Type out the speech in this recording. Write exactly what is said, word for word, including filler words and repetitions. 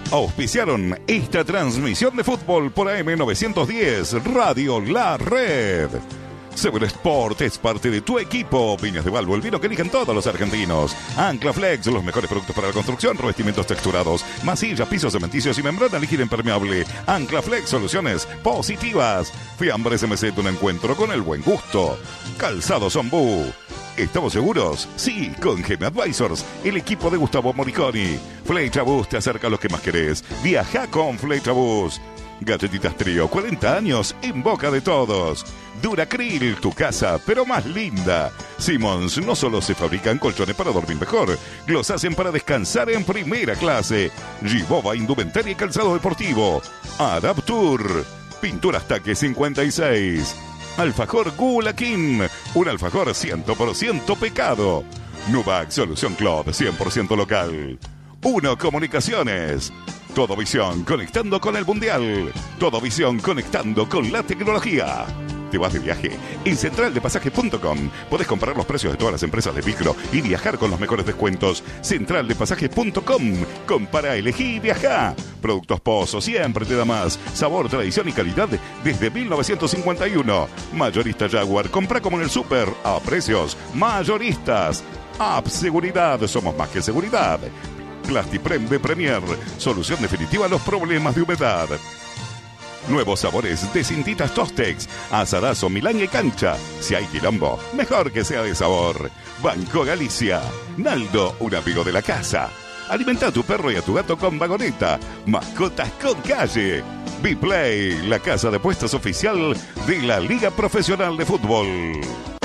auspiciaron esta transmisión de fútbol por A M novecientos diez, Radio La Red. Seven Sport es parte de tu equipo. Viñas de Balbo, el vino que eligen todos los argentinos. Ancla Flex, los mejores productos para la construcción, revestimientos texturados, masillas, pisos cementicios y membrana líquida impermeable. Ancla Flex, soluciones positivas. Fiambres M Z, un encuentro con el buen gusto. Calzado Zombú. ¿Estamos seguros? Sí, con G M Advisors, el equipo de Gustavo Moriconi. Flechabús te acerca a los que más querés. Viaja con Flechabús. Galletitas Trío, cuarenta años en boca de todos. Duracril, tu casa, pero más linda. Simmons, no solo se fabrican colchones para dormir mejor, los hacen para descansar en primera clase. Gibova, indumentaria y calzado deportivo. Adaptur, Pinturas Taque cincuenta y seis. Alfajor Gula King, un alfajor cien por ciento pecado. Nubac, solución club, cien por ciento local. Uno Comunicaciones. Todo Visión conectando con el Mundial. Todo Visión conectando con la tecnología. ¿Te vas de viaje? En central de pasajes punto com podés comprar los precios de todas las empresas de micro y viajar con los mejores descuentos. central de pasajes punto com. Compara, elegí y viajá. Productos Pozo, siempre te da más. Sabor, tradición y calidad desde mil novecientos cincuenta y uno. Mayorista Jaguar, compra como en el súper a precios mayoristas. App Seguridad, somos más que seguridad. Plastiprem de Premier, solución definitiva a los problemas de humedad. Nuevos sabores de cintitas Tostex, asadazo, Milán y cancha. Si hay quilombo, mejor que sea de sabor. Banco Galicia. Naldo, un amigo de la casa. Alimenta a tu perro y a tu gato con vagoneta. Mascotas con calle. Biplay, la casa de apuestas oficial de la Liga Profesional de Fútbol.